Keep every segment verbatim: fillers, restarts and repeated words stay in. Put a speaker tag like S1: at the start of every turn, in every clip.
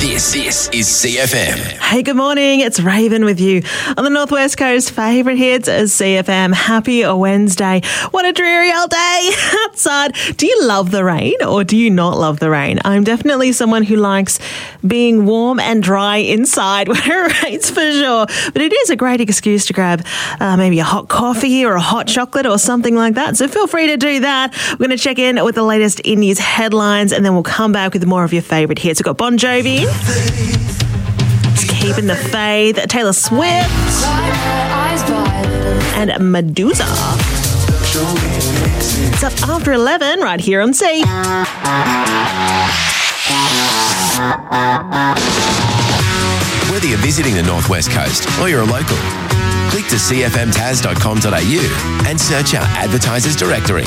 S1: This, this is C F M.
S2: Hey, good morning. It's Raven with you on the Northwest Coast. Favourite hits is C F M. Happy Wednesday. What a dreary old day outside. Do you love the rain or do you not love the rain? I'm definitely someone who likes being warm and dry inside when it rains for sure. But it is a great excuse to grab uh, maybe a hot coffee or a hot chocolate or something like that. So feel free to do that. We're going to check in with the latest in news headlines and then we'll come back with more of your favourite hits. We've got Bon Jovi. Keeping the Faith, Taylor Swift, and Medusa. It's up after eleven right here on C.
S1: Whether you're visiting the Northwest Coast or you're a local, click to c f m tas dot com dot a u and search our advertisers directory.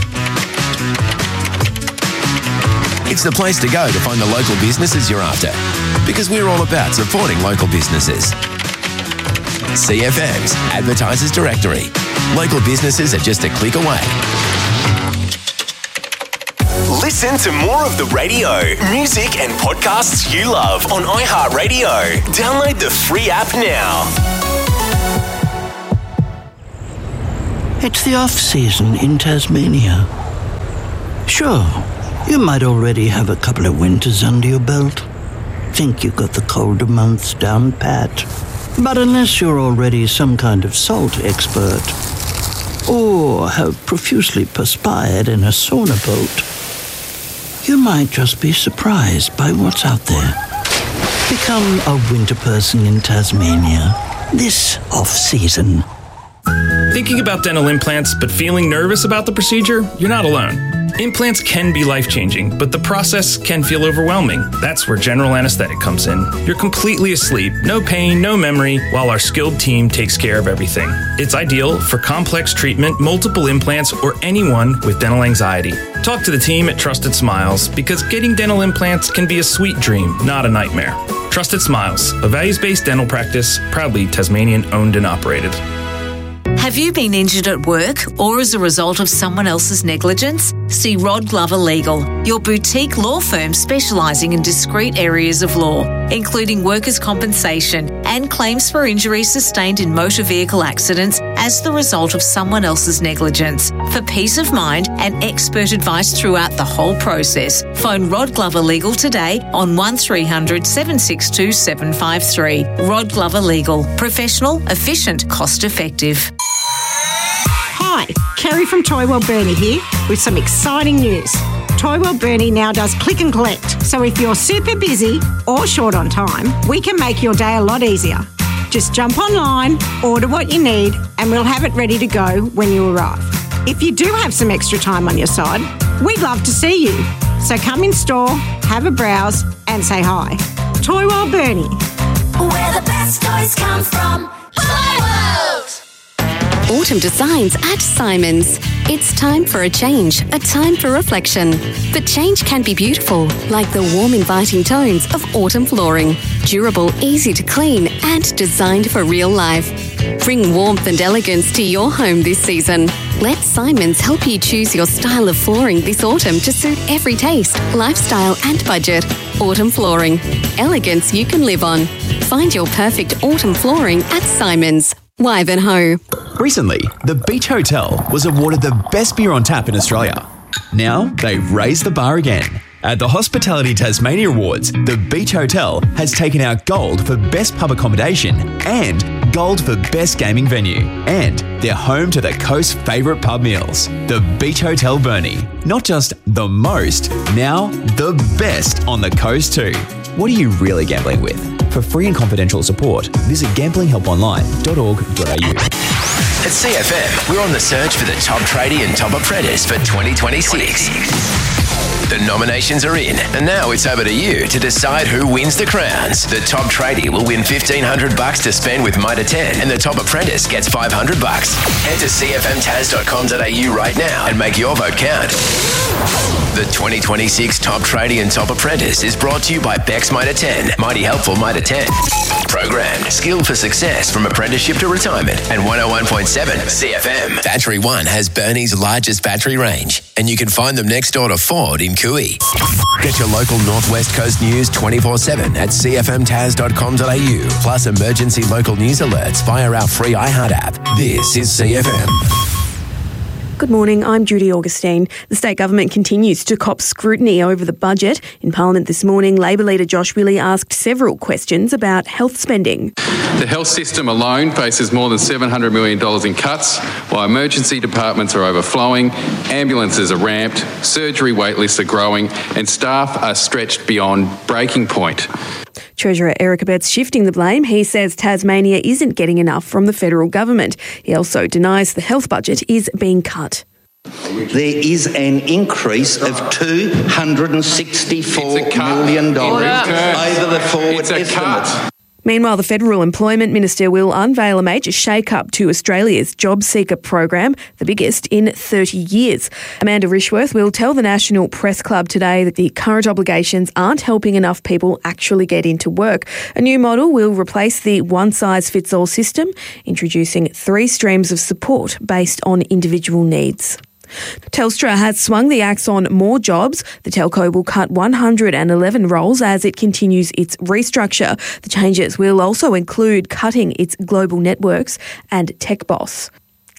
S1: It's the place to go to find the local businesses you're after, because we're all about supporting local businesses. C F M's Advertisers Directory. Local businesses are just a click away.
S3: Listen to more of the radio, music and podcasts you love on iHeartRadio. Download the free app now.
S4: It's the off-season in Tasmania. Sure, you might already have a couple of winters under your belt. Think you've got the colder months down pat. But unless you're already some kind of salt expert, or have profusely perspired in a sauna boat, you might just be surprised by what's out there. Become a winter person in Tasmania this off-season.
S5: Thinking about dental implants but feeling nervous about the procedure? You're not alone. Implants can be life-changing, but the process can feel overwhelming. That's where general anesthetic comes in. You're completely asleep, no pain, no memory, while our skilled team takes care of everything. It's ideal for complex treatment, multiple implants, or anyone with dental anxiety. Talk to the team at Trusted Smiles, because getting dental implants can be a sweet dream, not a nightmare. Trusted Smiles, a values-based dental practice, proudly Tasmanian-owned and operated.
S6: Have you been injured at work or as a result of someone else's negligence? See Rod Glover Legal, your boutique law firm specialising in discrete areas of law, including workers' compensation and claims for injuries sustained in motor vehicle accidents as the result of someone else's negligence. For peace of mind and expert advice throughout the whole process, phone Rod Glover Legal today on one three hundred, seven six two, seven five three. Rod Glover Legal. Professional, efficient, cost effective.
S7: Hi, Kerry from Toy World Burnie here with some exciting news. Toy World Burnie now does click and collect, so if you're super busy or short on time, we can make your day a lot easier. Just jump online, order what you need, and we'll have it ready to go when you arrive. If you do have some extra time on your side, we'd love to see you. So come in store, have a browse, and say hi. Toy World Burnie.
S8: Where the best toys come from. Toy World!
S9: Autumn designs at Simons. It's time for a change, a time for reflection. But change can be beautiful, like the warm, inviting tones of autumn flooring. Durable, easy to clean, and designed for real life. Bring warmth and elegance to your home this season. Let Simons help you choose your style of flooring this autumn to suit every taste, lifestyle, and budget. Autumn flooring. Elegance you can live on. Find your perfect autumn flooring at Simons. Wivenhoe.
S10: Recently, the Beach Hotel was awarded the best beer on tap in Australia. Now, they've raised the bar again. At the Hospitality Tasmania Awards, the Beach Hotel has taken out gold for best pub accommodation and gold for best gaming venue. And they're home to the coast's favourite pub meals. The Beach Hotel Burnie. Not just the most, now the best on the coast too. What are you really gambling with? For free and confidential support, visit gambling help online dot org dot a u.
S1: At C F M, we're on the search for the top tradie and top apprentice for twenty twenty-six. The nominations are in, and now it's over to you to decide who wins the crowns. The top tradie will win fifteen hundred bucks to spend with Mitre ten, and the top apprentice gets five hundred bucks. Head to c f m tas dot com dot a u right now and make your vote count. The twenty twenty-six Top Tradie and Top Apprentice is brought to you by Bex Mitre ten, Mighty Helpful Mitre ten. Programmed, skilled for success from apprenticeship to retirement, and one oh one point seven C F M. Battery One has Burnie's largest battery range, and you can find them next door to Ford in Cooey. Get your local Northwest Coast news twenty-four seven at c f m tas dot com dot a u, plus emergency local news alerts via our free iHeart app. This is C F M.
S11: Good morning, I'm Judy Augustine. The state government continues to cop scrutiny over the budget. In Parliament this morning, Labor leader Josh Willey asked several questions about health spending.
S12: The health system alone faces more than seven hundred million dollars in cuts, while emergency departments are overflowing, ambulances are ramped, surgery wait lists are growing, and staff are stretched beyond breaking point.
S11: Treasurer Eric Abetz shifting the blame. He says Tasmania isn't getting enough from the federal government. He also denies the health budget is being cut.
S13: There is an increase of two hundred sixty-four million dollars over the forward
S12: it's a
S13: estimates.
S12: Cut.
S11: Meanwhile, the Federal Employment Minister will unveil a major shake-up to Australia's Job Seeker program, the biggest in thirty years. Amanda Rishworth will tell the National Press Club today that the current obligations aren't helping enough people actually get into work. A new model will replace the one-size-fits-all system, introducing three streams of support based on individual needs. Telstra has swung the axe on more jobs. The telco will cut one hundred eleven roles as it continues its restructure. The changes will also include cutting its global networks and Tech Boss.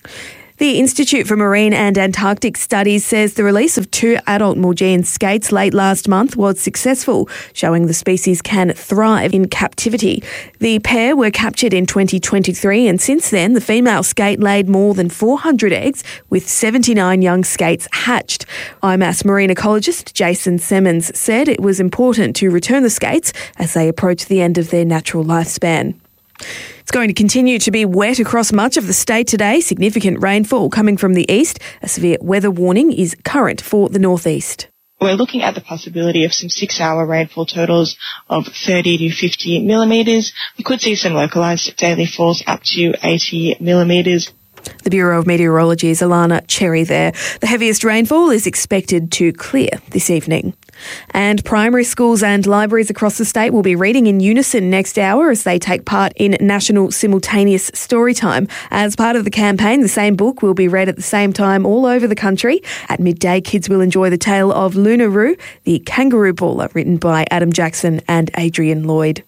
S11: The Institute for Marine and Antarctic Studies says the release of two adult Maugean skates late last month was successful, showing the species can thrive in captivity. The pair were captured in twenty twenty-three, and since then the female skate laid more than four hundred eggs, with seventy-nine young skates hatched. I M A S marine ecologist Jason Simmons said it was important to return the skates as they approach the end of their natural lifespan. It's going to continue to be wet across much of the state today. Significant rainfall coming from the east. A severe weather warning is current for the northeast.
S14: We're looking at the possibility of some six-hour rainfall totals of thirty to fifty millimetres. We could see some localised daily falls up to eighty millimetres.
S11: The Bureau of Meteorology's Alana Cherry there. The heaviest rainfall is expected to clear this evening. And primary schools and libraries across the state will be reading in unison next hour as they take part in National Simultaneous Storytime. As part of the campaign, the same book will be read at the same time all over the country. At midday, kids will enjoy the tale of Lunaroo, the kangaroo baller, written by Adam Jackson and Adrian Lloyd.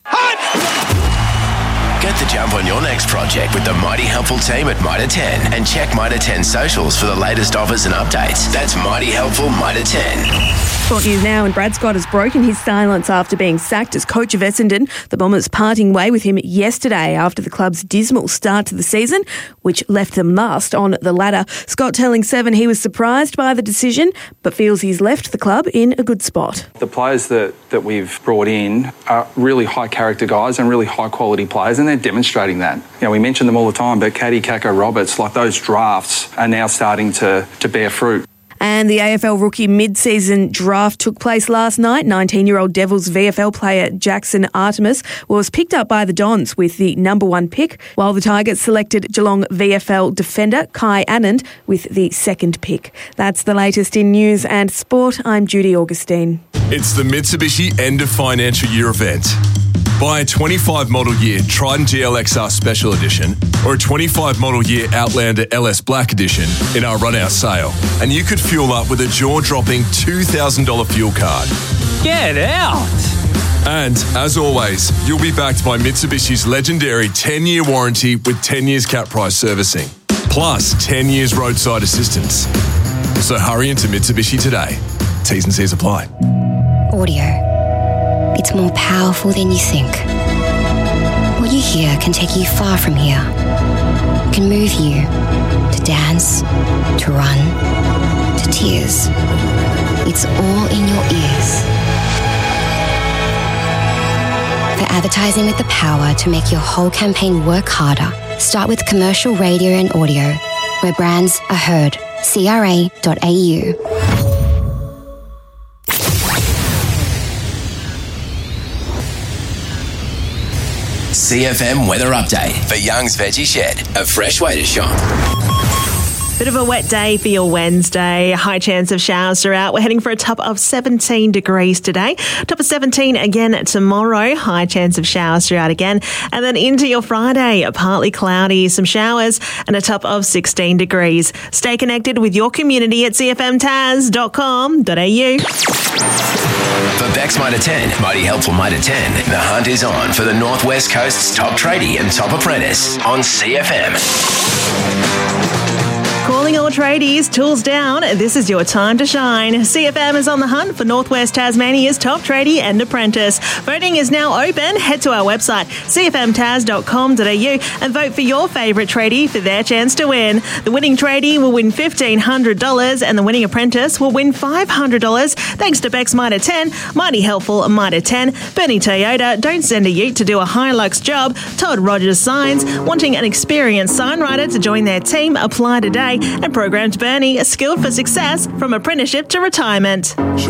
S1: Get the jump on your next project with the Mighty Helpful team at Mitre ten and check Mitre ten socials for the latest offers and updates. That's Mighty Helpful Mitre ten.
S11: Sport news now, and Brad Scott has broken his silence after being sacked as coach of Essendon. The Bombers parting way with him yesterday after the club's dismal start to the season, which left them last on the ladder. Scott telling Seven he was surprised by the decision, but feels he's left the club in a good spot.
S15: The players that, that we've brought in are really high character guys and really high quality players, and they're demonstrating that. You know, we mention them all the time, but Caddy, Kako, Roberts, like those drafts are now starting to, to bear fruit.
S11: And the A F L rookie mid-season draft took place last night. nineteen-year-old Devils V F L player Jackson Artemis was picked up by the Dons with the number one pick, while the Tigers selected Geelong V F L defender Kai Anand with the second pick. That's the latest in news and sport. I'm Judy Augustine.
S16: It's the Mitsubishi End of Financial Year event. Buy a twenty-five model year Triton G L X R Special Edition or a twenty-five model year Outlander L S Black Edition in our run-out sale, and you could fuel up with a jaw-dropping two thousand dollars fuel card.
S17: Get out!
S16: And, as always, you'll be backed by Mitsubishi's legendary ten-year warranty with ten years cap price servicing, plus ten years roadside assistance. So hurry into Mitsubishi today. T's and C's apply.
S18: Audio. It's more powerful than you think. What you hear can take you far from here. It can move you to dance, to run, to tears. It's all in your ears. For advertising with the power to make your whole campaign work harder, start with commercial radio and audio, where brands are heard. C R A dot A U.
S1: C F M weather update for Young's Veggie Shed, a fresh way to shop.
S2: Bit of a wet day for your Wednesday. High chance of showers throughout. We're heading for a top of seventeen degrees today. Top of seventeen again tomorrow. High chance of showers throughout again. And then into your Friday, partly cloudy, some showers and a top of sixteen degrees. Stay connected with your community at c f m taz dot com dot a u.
S1: For Bex Mitre ten, Mighty Helpful Mitre ten, the hunt is on for the Northwest Coast's top tradie and top apprentice on C F M.
S2: Calling all tradies, tools down, this is your time to shine. C F M is on the hunt for Northwest Tasmania's top tradie and apprentice. Voting is now open. Head to our website, c f m taz dot com dot a u, and vote for your favourite tradie for their chance to win. The winning tradie will win fifteen hundred dollars and the winning apprentice will win five hundred dollars thanks to Bex Mitre ten, Mighty Helpful Mitre ten, Bernie Toyota, Don't Send a Ute to do a Hilux job, Todd Rogers Signs, wanting an experienced signwriter to join their team, apply today, and Programmed Bernie, skilled for success from apprenticeship to retirement.